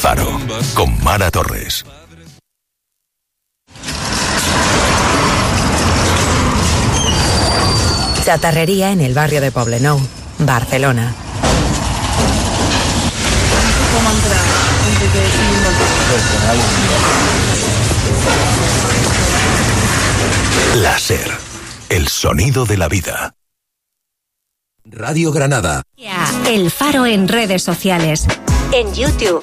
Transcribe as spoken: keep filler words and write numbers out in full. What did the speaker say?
Faro, con Mara Torres. Chatarrería en el barrio de Poblenou, Barcelona. La SER, el sonido de la vida. Radio Granada. El Faro en redes sociales. En YouTube,